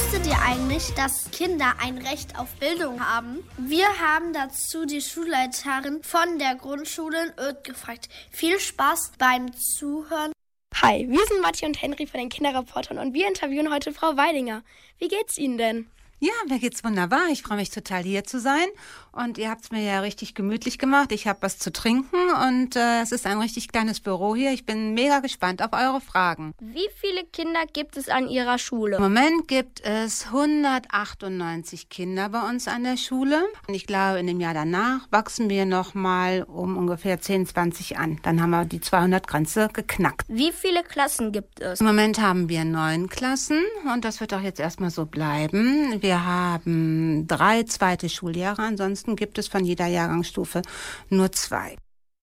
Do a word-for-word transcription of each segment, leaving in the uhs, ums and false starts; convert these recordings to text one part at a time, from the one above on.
Wusstet ihr eigentlich, dass Kinder ein Recht auf Bildung haben? Wir haben dazu die Schulleiterin von der Grundschule in Oedt gefragt. Viel Spaß beim Zuhören. Hi, wir sind Matti und Henry von den Kinderreportern und wir interviewen heute Frau Weidinger. Wie geht's Ihnen denn? Ja, mir geht's wunderbar. Ich freue mich total, hier zu sein. Und ihr habt es mir ja richtig gemütlich gemacht. Ich habe was zu trinken und äh, es ist ein richtig kleines Büro hier. Ich bin mega gespannt auf eure Fragen. Wie viele Kinder gibt es an Ihrer Schule? Im Moment gibt es hundertachtundneunzig Kinder bei uns an der Schule. Und ich glaube, in dem Jahr danach wachsen wir nochmal um ungefähr zehn, zwanzig an. Dann haben wir die zweihundert-Grenze geknackt. Wie viele Klassen gibt es? Im Moment haben wir neun Klassen und das wird auch jetzt erstmal so bleiben. Wir haben drei zweite Schuljahre, ansonsten gibt es von jeder Jahrgangsstufe nur zwei.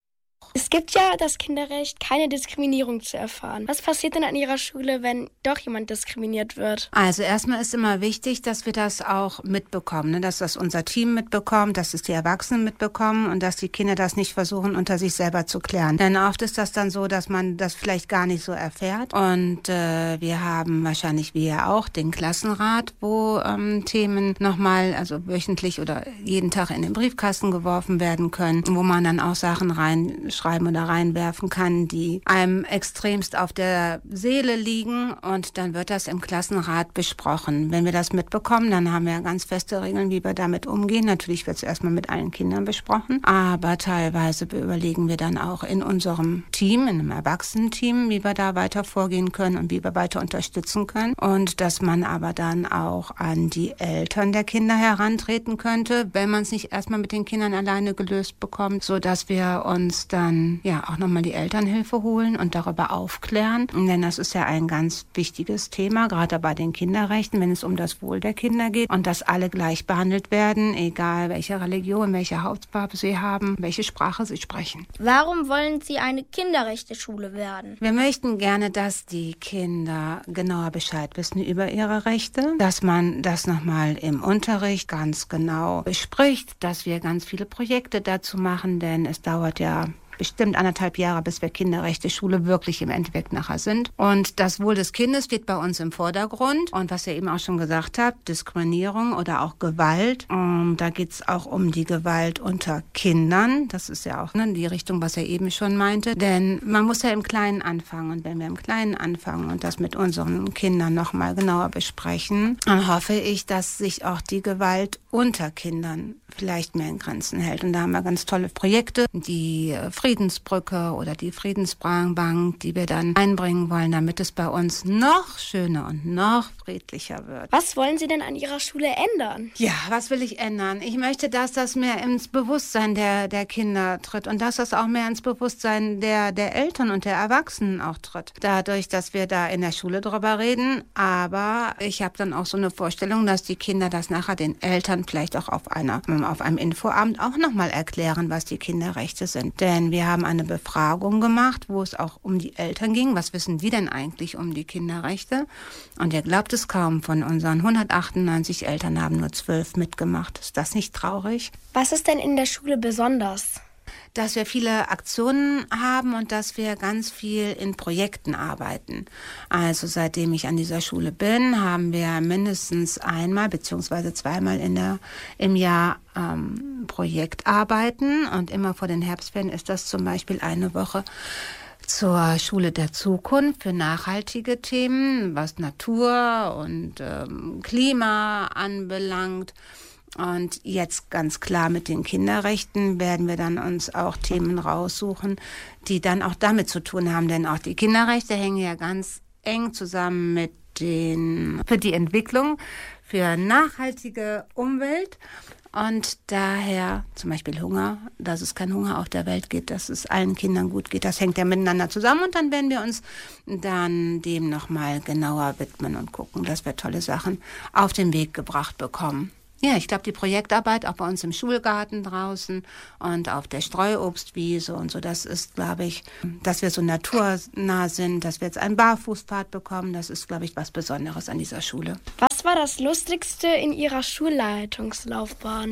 Es gibt ja das Kinderrecht, keine Diskriminierung zu erfahren. Was passiert denn an Ihrer Schule, wenn doch jemand diskriminiert wird? Also erstmal ist immer wichtig, dass wir das auch mitbekommen, ne? Dass das unser Team mitbekommt, dass es die Erwachsenen mitbekommen und dass die Kinder das nicht versuchen, unter sich selber zu klären. Denn oft ist das dann so, dass man das vielleicht gar nicht so erfährt. Und äh, wir haben wahrscheinlich, wie ja auch, den Klassenrat, wo ähm, Themen nochmal, also wöchentlich oder jeden Tag in den Briefkasten geworfen werden können, wo man dann auch Sachen reinschreiben oder reinwerfen kann, die einem extremst auf der Seele liegen und dann wird das im Klassenrat besprochen. Wenn wir das mitbekommen, dann haben wir ganz feste Regeln, wie wir damit umgehen. Natürlich wird es erstmal mit allen Kindern besprochen, aber teilweise überlegen wir dann auch in unserem Team, in einem Erwachsenenteam, wie wir da weiter vorgehen können und wie wir weiter unterstützen können und dass man aber dann auch an die Eltern der Kinder herantreten könnte, wenn man es nicht erstmal mit den Kindern alleine gelöst bekommt, sodass wir uns dann ja auch nochmal die Elternhilfe holen und darüber aufklären. Denn das ist ja ein ganz wichtiges Thema, gerade bei den Kinderrechten, wenn es um das Wohl der Kinder geht und dass alle gleich behandelt werden, egal welche Religion, welche Hautfarbe sie haben, welche Sprache sie sprechen. Warum wollen Sie eine Kinderrechteschule werden? Wir möchten gerne, dass die Kinder genauer Bescheid wissen über ihre Rechte, dass man das nochmal im Unterricht ganz genau bespricht, dass wir ganz viele Projekte dazu machen, denn es dauert ja bestimmt anderthalb Jahre, bis wir Kinderrechteschule wirklich im Endeffekt nachher sind. Und das Wohl des Kindes steht bei uns im Vordergrund. Und was ihr eben auch schon gesagt habt, Diskriminierung oder auch Gewalt. Ähm, da geht es auch um die Gewalt unter Kindern. Das ist ja auch ne, die Richtung, was er eben schon meinte. Denn man muss ja im Kleinen anfangen. Und wenn wir im Kleinen anfangen und das mit unseren Kindern nochmal genauer besprechen, dann hoffe ich, dass sich auch die Gewalt unter Kindern vielleicht mehr in Grenzen hält. Und da haben wir ganz tolle Projekte, die Friedensbrücke oder die Friedensbank, die wir dann einbringen wollen, damit es bei uns noch schöner und noch friedlicher wird. Was wollen Sie denn an Ihrer Schule ändern? Ja, was will ich ändern? Ich möchte, dass das mehr ins Bewusstsein der, der Kinder tritt und dass das auch mehr ins Bewusstsein der, der Eltern und der Erwachsenen auch tritt. Dadurch, dass wir da in der Schule drüber reden, aber ich habe dann auch so eine Vorstellung, dass die Kinder das nachher den Eltern vielleicht auch auf einer, auf einem Infoabend auch nochmal erklären, was die Kinderrechte sind. Denn wir haben eine Befragung gemacht, wo es auch um die Eltern ging. Was wissen die denn eigentlich um die Kinderrechte? Und ihr glaubt es kaum, von unseren hundertachtundneunzig Eltern haben nur zwölf mitgemacht. Ist das nicht traurig? Was ist denn in der Schule besonders? Dass wir viele Aktionen haben und dass wir ganz viel in Projekten arbeiten. Also seitdem ich an dieser Schule bin, haben wir mindestens einmal beziehungsweise zweimal in der, im Jahr ähm, Projektarbeiten. Und immer vor den Herbstferien ist das zum Beispiel eine Woche zur Schule der Zukunft für nachhaltige Themen, was Natur und ähm, Klima anbelangt. Und jetzt ganz klar mit den Kinderrechten werden wir dann uns auch Themen raussuchen, die dann auch damit zu tun haben. Denn auch die Kinderrechte hängen ja ganz eng zusammen mit den, für die Entwicklung, für nachhaltige Umwelt. Und daher zum Beispiel Hunger, dass es kein Hunger auf der Welt gibt, dass es allen Kindern gut geht, das hängt ja miteinander zusammen. Und dann werden wir uns dann dem nochmal genauer widmen und gucken, dass wir tolle Sachen auf den Weg gebracht bekommen. Ja, ich glaube, die Projektarbeit auch bei uns im Schulgarten draußen und auf der Streuobstwiese und so, das ist, glaube ich, dass wir so naturnah sind, dass wir jetzt einen Barfußpfad bekommen, das ist, glaube ich, was Besonderes an dieser Schule. Was war das Lustigste in Ihrer Schulleitungslaufbahn?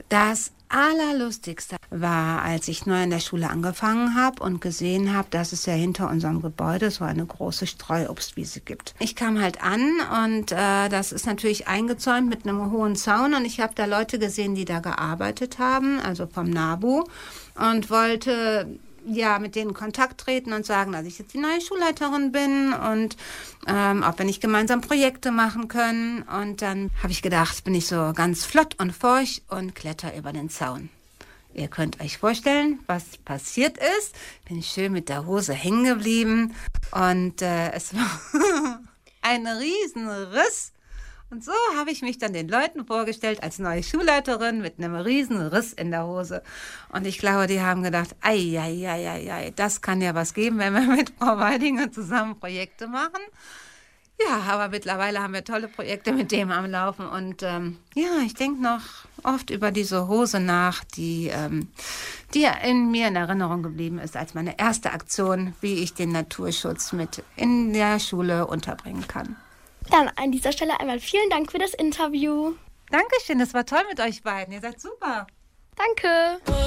Das Allerlustigste war, als ich neu in der Schule angefangen habe und gesehen habe, dass es ja hinter unserem Gebäude so eine große Streuobstwiese gibt. Ich kam halt an und äh, das ist natürlich eingezäunt mit einem hohen Zaun und ich habe da Leute gesehen, die da gearbeitet haben, also vom NABU, und wollte ja mit denen in Kontakt treten und sagen, dass ich jetzt die neue Schulleiterin bin und ähm, ob wir nicht gemeinsam Projekte machen können. Und dann habe ich gedacht, bin ich so ganz flott und forsch und kletter über den Zaun. Ihr könnt euch vorstellen, was passiert ist. Bin ich schön mit der Hose hängen geblieben und äh, es war ein Riesenriss. Und so habe ich mich dann den Leuten vorgestellt als neue Schulleiterin mit einem riesen Riss in der Hose. Und ich glaube, die haben gedacht, ei, ei, ei, ei, ei, das kann ja was geben, wenn wir mit Frau Weidinger zusammen Projekte machen. Ja, aber mittlerweile haben wir tolle Projekte mit dem am Laufen. Und ähm, ja, ich denke noch oft über diese Hose nach, die, ähm, die in mir in Erinnerung geblieben ist als meine erste Aktion, wie ich den Naturschutz mit in der Schule unterbringen kann. Dann an dieser Stelle einmal vielen Dank für das Interview. Dankeschön, das war toll mit euch beiden. Ihr seid super. Danke.